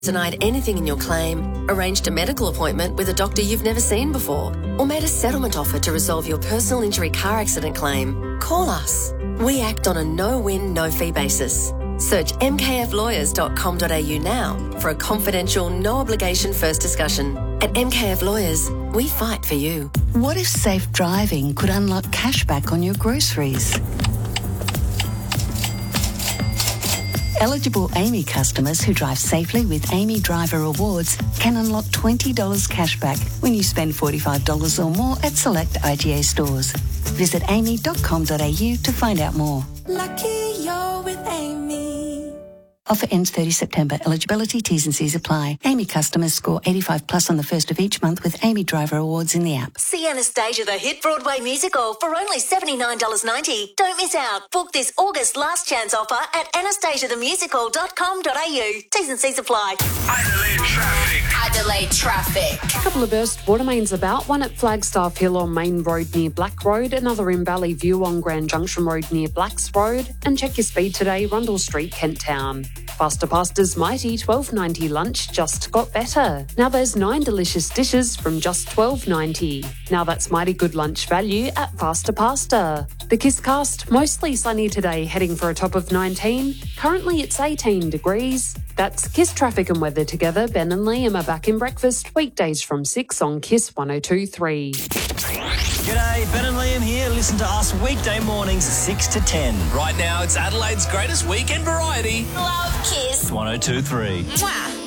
denied anything in your claim, arranged a medical appointment with a doctor you've never seen before, or made a settlement offer to resolve your personal injury car accident claim, call us. We act on a no-win, no-fee basis. Search mkflawyers.com.au now for a confidential, no-obligation first discussion. At MKF Lawyers, we fight for you. What if safe driving could unlock cashback on your groceries? Eligible AAMI customers who drive safely with AAMI Driver Rewards can unlock $20 cashback when you spend $45 or more at select IGA stores. Visit aami.com.au to find out more. Lucky you're with AAMI. Offer ends 30 September. Eligibility, T's and C's apply. AAMI customers score 85 plus on the first of each month with AAMI Driver Awards in the app. See Anastasia, the hit Broadway musical, for only $79.90. Don't miss out. Book this August last chance offer at anastasiathemusical.com.au. T's and C's apply. Adelaide traffic. A couple of burst water mains about, one at Flagstaff Hill on Main Road near Black Road, another in Valley View on Grand Junction Road near Blacks Road, and check your speed today, Rundle Street, Kent Town. Faster Pasta's mighty $12.90 lunch just got better. Now there's 9 delicious dishes from just $12.90. Now that's mighty good lunch value at Faster Pasta. The Kisscast, mostly sunny today, heading for a top of 19. Currently it's 18 degrees. That's Kiss traffic and weather together. Ben and Liam are back in breakfast weekdays from 6 on Kiss 102.3. G'day, Ben and Liam here. Listen to us weekday mornings 6 to 10. Right now, it's Adelaide's greatest weekend variety. Love Kiss. 102.3. Mwah.